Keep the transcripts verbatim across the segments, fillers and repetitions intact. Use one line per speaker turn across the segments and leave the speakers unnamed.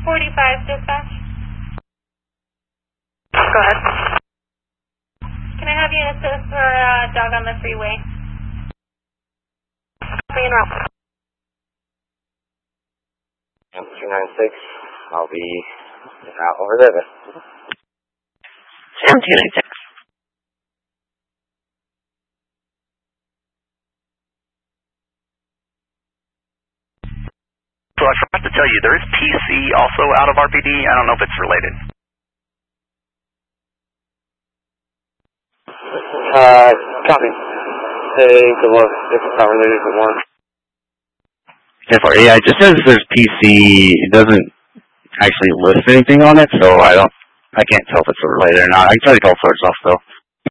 forty-five, dispatch.
Go ahead.
Can I have you assist for a uh, dog on the freeway?
Being route.
two nine six, I'll be out over there.
Sam two nine six.
So I forgot to tell you, there is P C also out of R P D. I don't know if it's related.
Uh, copy. Take a look if it's not related to one.
ten four, yeah, it just says there's P C. It doesn't actually list anything on it, so I don't, I can't tell if it's related or not. I can try to call source off though.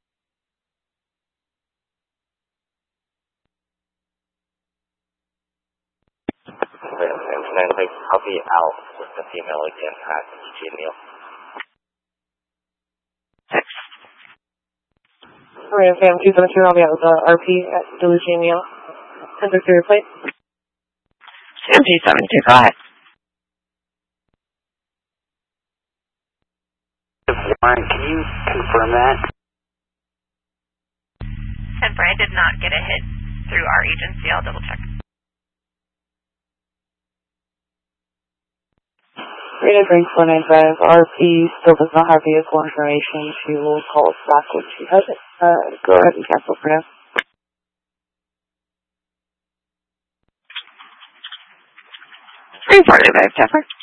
I'll be out with the female again at Gmail.
Marina Sam two seven two, I'll be out with the R P at Duluth Gmail. ten six three plate. Sam two seven two, go ahead.
Warren, can you confirm that?
ten four, I did not get a hit through our agency. I'll double check.
Rita Frank four nine five, R P still does not have vehicle information. She will call us back when she has it. Uh, go ahead and cancel for now. three four five, Tepper.